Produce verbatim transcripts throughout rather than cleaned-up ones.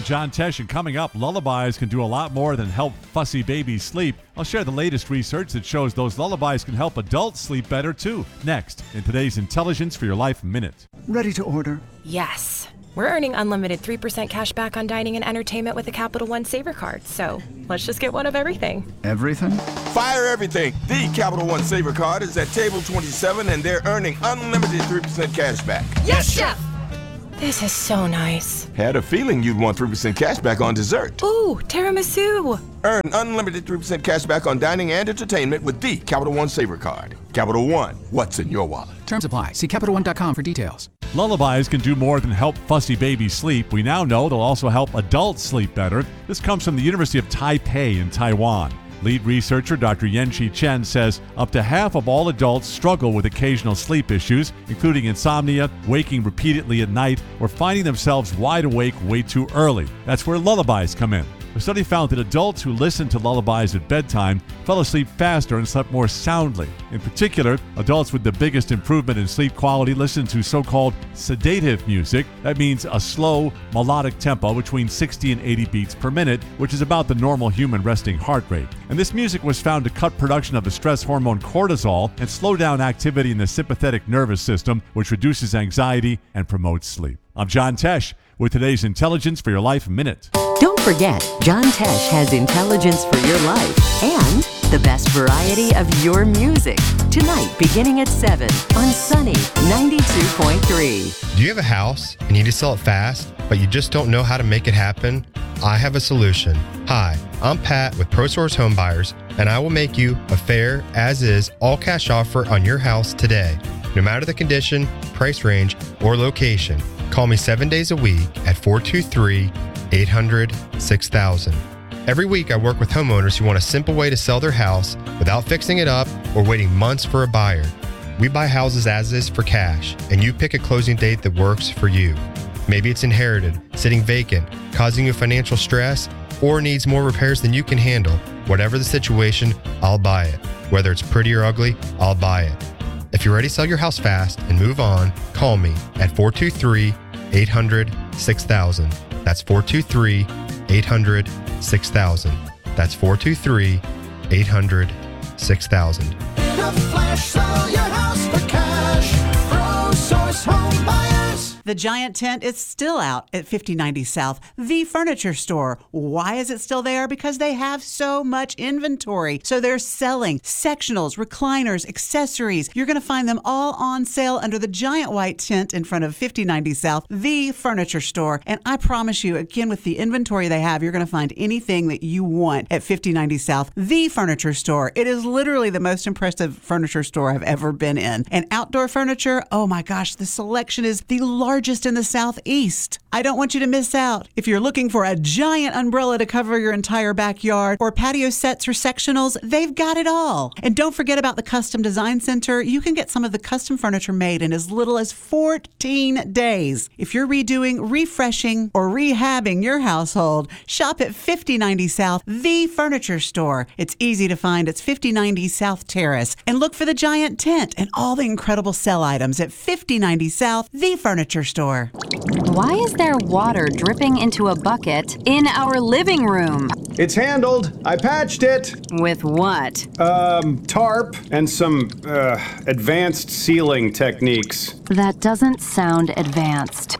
John Tesh, and coming up, lullabies can do a lot more than help fussy babies sleep. I'll share the latest research that shows those lullabies can help adults sleep better, too. Next, in today's Intelligence for Your Life Minute. Ready to order? Yes. We're earning unlimited three percent cash back on dining and entertainment with a Capital One Saver card, so let's just get one of everything. Everything? Fire everything. The Capital One Saver card is at table twenty-seven, and they're earning unlimited three percent cash back. Yes, Chef! This is so nice. Had a feeling you'd want three percent cash back on dessert. Ooh, tiramisu. Earn unlimited three percent cash back on dining and entertainment with the Capital One Saver card. Capital One, what's in your wallet? Terms apply. See Capital One dot com for details. Lullabies can do more than help fussy babies sleep. We now know they'll also help adults sleep better. This comes from the University of Taipei in Taiwan. Lead researcher Doctor Yenchi Chen says up to half of all adults struggle with occasional sleep issues, including insomnia, waking repeatedly at night, or finding themselves wide awake way too early. That's where lullabies come in. A study found that adults who listened to lullabies at bedtime fell asleep faster and slept more soundly. In particular, adults with the biggest improvement in sleep quality listened to so-called sedative music. That means a slow, melodic tempo between sixty and eighty beats per minute, which is about the normal human resting heart rate. And this music was found to cut production of the stress hormone cortisol and slow down activity in the sympathetic nervous system, which reduces anxiety and promotes sleep. I'm John Tesh with today's Intelligence for Your Life Minute. Don't forget, John Tesh has Intelligence for Your Life and the best variety of your music. Tonight, beginning at seven on Sunny ninety-two point three. Do you have a house and you need to sell it fast, but you just don't know how to make it happen? I have a solution. Hi, I'm Pat with ProSource Home Buyers, and I will make you a fair, as-is, all-cash offer on your house today. No matter the condition, price range, or location, call me seven days a week at four two three, eight hundred, six thousand. Every week I work with homeowners who want a simple way to sell their house without fixing it up or waiting months for a buyer. We buy houses as is for cash, and you pick a closing date that works for you. Maybe it's inherited, sitting vacant, causing you financial stress, or needs more repairs than you can handle. Whatever the situation, I'll buy it. Whether it's pretty or ugly, I'll buy it. If you're ready to sell your house fast and move on, call me at four two three, eight hundred, six thousand. That's four two three, eight hundred, six thousand. That's four two three, eight hundred, six thousand. In a flash, sell your house for cash. ProSource Home Buyers. The giant tent is still out at fifty ninety South, the furniture store. Why is it still there? Because they have so much inventory. So they're selling sectionals, recliners, accessories. You're going to find them all on sale under the giant white tent in front of fifty ninety South, the furniture store. And I promise you, again, with the inventory they have, you're going to find anything that you want at fifty ninety South, the furniture store. It is literally the most impressive furniture store I've ever been in. And outdoor furniture, oh my gosh, the selection is the largest in the Southeast. I don't want you to miss out. If you're looking for a giant umbrella to cover your entire backyard or patio sets or sectionals, they've got it all. And don't forget about the Custom Design Center. You can get some of the custom furniture made in as little as fourteen days. If you're redoing, refreshing, or rehabbing your household, shop at fifty ninety South, the furniture store. It's easy to find. It's fifty ninety South Terrace. And look for the giant tent and all the incredible sell items at fifty ninety South, the furniture store. Why is there water dripping into a bucket in our living room? It's handled. I patched it. With what? Um, tarp and some, uh, advanced sealing techniques. That doesn't sound advanced.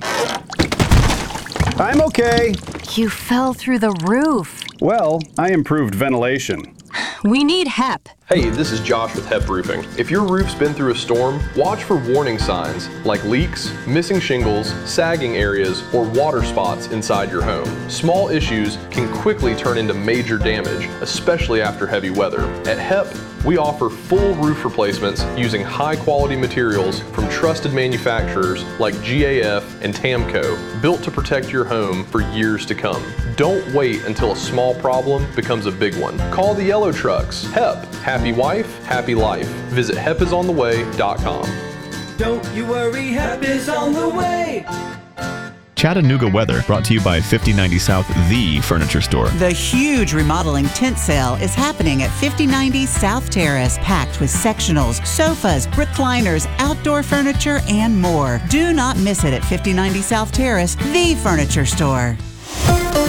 I'm okay. You fell through the roof. Well, I improved ventilation. We need H E P. Hey, this is Josh with H E P Roofing. If your roof's been through a storm, watch for warning signs like leaks, missing shingles, sagging areas, or water spots inside your home. Small issues can quickly turn into major damage, especially after heavy weather. At H E P, we offer full roof replacements using high-quality materials from trusted manufacturers like G A F and Tamco, built to protect your home for years to come. Don't wait until a small problem becomes a big one. Call the Yellow Trucks. H E P. Happy wife, happy life. Visit hep is on the way dot com. Don't you worry, H E P is on the way. Chattanooga weather brought to you by fifty ninety South, the furniture store. The huge remodeling tent sale is happening at fifty ninety South Terrace, packed with sectionals, sofas, recliners, outdoor furniture, and more. Do not miss it at fifty ninety South Terrace, the furniture store.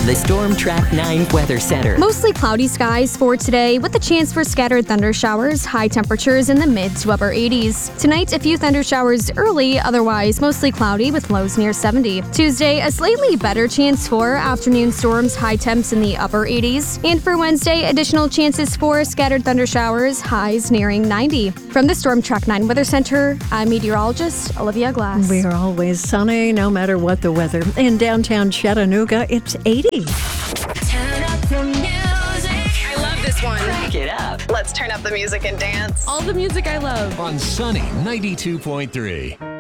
from the Storm Track nine Weather Center. Mostly cloudy skies for today with a chance for scattered thunder showers, high temperatures in the mid to upper eighties. Tonight, a few thunder showers early, otherwise mostly cloudy with lows near seventy. Tuesday, a slightly better chance for afternoon storms, high temps in the upper eighties. And for Wednesday, additional chances for scattered thunder showers, highs nearing ninety. From the Storm Track nine Weather Center, I'm meteorologist Olivia Glass. We are always sunny, no matter what the weather. In downtown Chattanooga, it's eighty. Turn up the music. I love this one. Crank it up. Let's turn up the music and dance. All the music I love. On Sunny ninety-two point three.